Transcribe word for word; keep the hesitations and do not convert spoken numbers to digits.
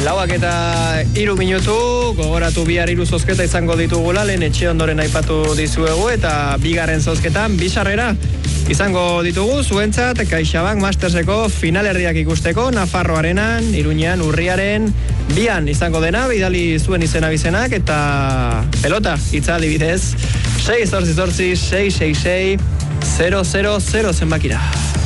Lauak eta hiru minutu, gogoratu bihar hiru zozketa izango ditugula, lehen etxe ondoren aipatu dizuegu, eta bigarren zozketan, bisarrera izango ditugu, zuentzat, CaixaBank Masterseko finalerdiak ikusteko, Nafarroarenan, Iruñean, Urriaren, bian izango dena, bidali zuen izena bizenak, eta pelota, itzaldi bidez, sei zortzi zortzi, sei sei sei, zero zero zero zenbakira.